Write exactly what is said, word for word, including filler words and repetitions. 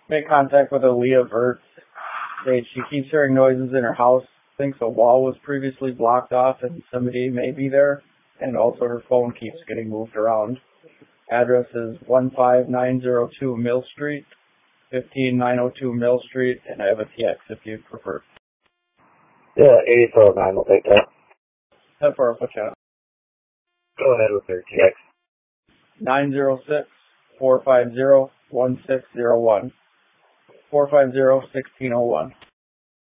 Make contact with Aaliyah Vert. States she keeps hearing noises in her house, thinks a wall was previously blocked off and somebody may be there, and also her phone keeps getting moved around. Address is one five nine zero two Mill Street, fifteen nine oh two Mill Street, and I have a T X if you prefer. Yeah, eighty-four oh nine will take that. Head for a chat. Go ahead with your T X. nine zero six, four five zero, one six zero one. four five zero, one six zero one.